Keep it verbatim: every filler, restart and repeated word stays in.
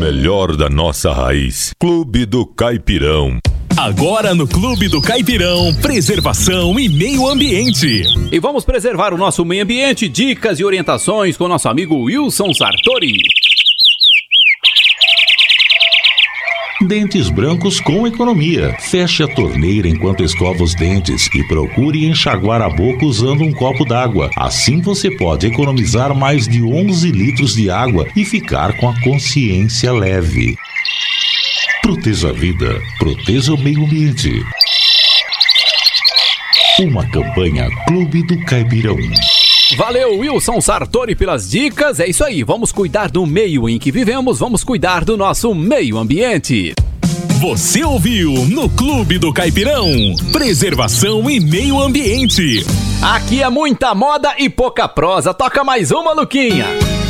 melhor da nossa raiz. Clube do Caipirão. Agora no Clube do Caipirão, preservação e meio ambiente. E vamos preservar o nosso meio ambiente, dicas e orientações com nosso amigo Wilson Sartori. Dentes brancos com economia. Feche a torneira enquanto escova os dentes e procure enxaguar a boca usando um copo d'água. Assim você pode economizar mais de onze litros de água e ficar com a consciência leve. Proteja a vida, proteja o meio ambiente. Uma campanha Clube do Caipirão. Valeu, Wilson Sartori, pelas dicas. É isso aí, vamos cuidar do meio em que vivemos, vamos cuidar do nosso meio ambiente. Você ouviu no Clube do Caipirão, preservação e meio ambiente. Aqui é muita moda e pouca prosa. Toca mais uma, Luquinha.